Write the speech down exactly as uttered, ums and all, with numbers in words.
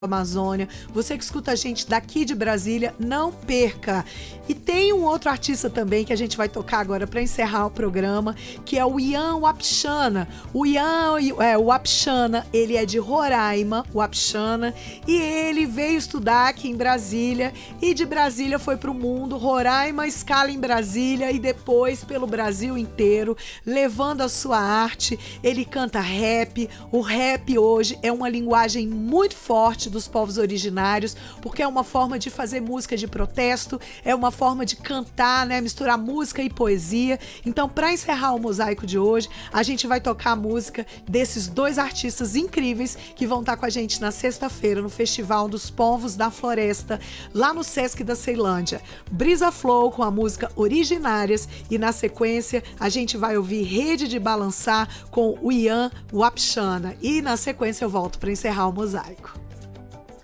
Amazônia, você que escuta a gente daqui de Brasília, não perca. E tem um outro artista também que a gente vai tocar agora para encerrar o programa, que é o Ian Wapchana. O Ian é, o Wapchana, ele é de Roraima, Wapchana, e ele veio estudar aqui em Brasília, e de Brasília foi para o mundo. Roraima escala em Brasília e depois pelo Brasil inteiro, levando a sua arte. Ele canta rap. O rap hoje é uma linguagem muito forte dos povos originários, porque é uma forma de fazer música de protesto, é uma forma de cantar, né, misturar música e poesia. Então, para encerrar o mosaico de hoje, a gente vai tocar a música desses dois artistas incríveis que vão estar com a gente na sexta-feira no Festival dos Povos da Floresta, lá no Sesc da Ceilândia. Brisa Flow com a música Originárias, e na sequência a gente vai ouvir Rede de Balançar com o Ian Wapchana, e na sequência eu volto para encerrar o mosaico.